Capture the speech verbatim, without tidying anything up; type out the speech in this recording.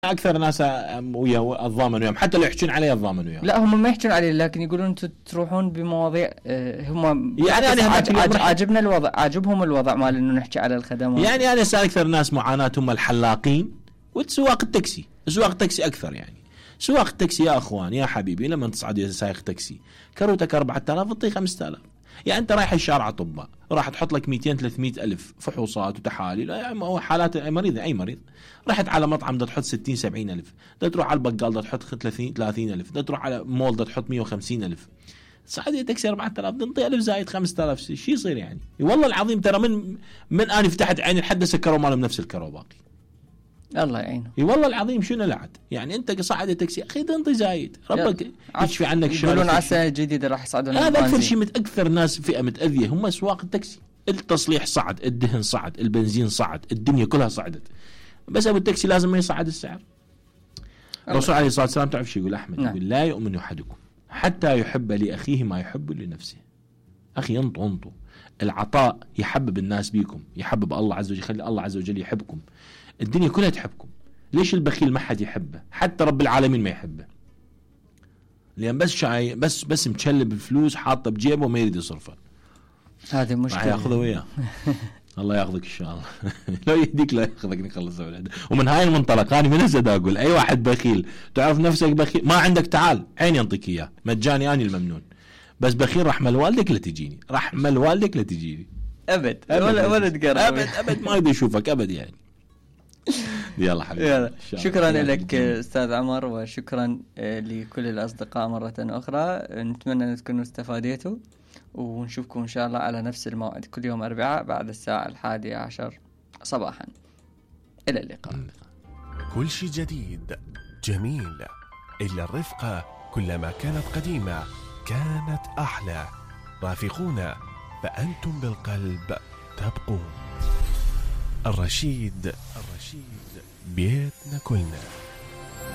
اكثر ناس ويا الضامن وياهم، حتى لو يحكون عليه الضامن وياهم. لا هم ما يحكون عليه، لكن يقولون انتم تروحون بمواضيع هم يعني انا عاج عاج عاجبنا الوضع، عاجبهم الوضع مال انه نحكي على الخدمات. يعني انا اكثر ناس معاناه هم الحلاقين وسواق التاكسي. سواق التاكسي اكثر. يعني سواق التاكسي يا اخوان يا حبيبي، لما تصعد يا سايق تاكسي كروتك أربعة آلاف تعطيه خمسة آلاف. يعني انت رايح الشارع اطباء راح تحط لك مئتين ثلاثمئة الف فحوصات وتحاليل او حالات مريض اي مريض. رحت على مطعم دا تحط ستين سبعين الف، دا تروح على البقال دا تحط ثلاثين الف، دا تروح على مول دا تحط مئة وخمسين الف. صعد تاكسي أربعة آلاف ننطي ألف زايد خمسة آلاف. شو يصير يعني؟ والله العظيم ترى من من انا فتحت عيني لحد سكروا مالهم نفس الكرو باقي. الله يعينه. اي والله العظيم شنو لعد. يعني انت صعد تاكسي اخي تنطي زايد، ربك يشفي عنك شر. يقولون على السنه الجديده راح يصعدون. هذا اكثر شيء من اكثر ناس فئه متاذيه هم سواق التاكسي. التصليح صعد، الدهن صعد، البنزين صعد، الدنيا كلها صعدت، بس ابو التاكسي لازم ما يصعد السعر. الرسول عليه الصلاه والسلام تعرف شو يقول احمد؟ نعم. يقول لا يؤمن احدكم حتى يحب لاخيه ما يحب لنفسه. اخي انطوا انطوا. العطاء يحبب الناس بيكم، يحبب الله عز وجل، يخلي الله عز وجل يحبكم، الدنيا كلها تحبكم. ليش البخيل ما حد يحبه؟ حتى رب العالمين ما يحبه، لأن بس شاي بس بس مشلب الفلوس حاطه بجيبه وما يريد يصرفه. هذه مشكلة. راح ياخذه وياه. الله ياخذك ان شاء الله. لو يهديك لا ياخذك نخلص الولد. ومن هاي المنطلق انا من هسه اقول اي واحد بخيل تعرف نفسك بخيل ما عندك تعال عيني انطيك اياه مجاني اني الممنون، بس بخيل رحمه لوالدك لا تجيني، رحمه لوالدك لا تجيني ابد ولا ولا تقرب ابد ابد ما يريد يشوفك ابد يعني. يلا حبيبي. يلا. شكرا لك استاذ عمر، وشكرا لكل الاصدقاء مره اخرى. نتمنى ان تكونوا استفاديتوا، ونشوفكم ان شاء الله على نفس الموعد كل يوم اربعاء بعد الساعه الحادية عشر صباحا. الى اللقاء. كل شيء جديد جميل، الا الرفقه كلما كانت قديمه كانت احلى. رافقونا فانتم بالقلب تبقون. الرشيد الرشيد بيتنا كلنا.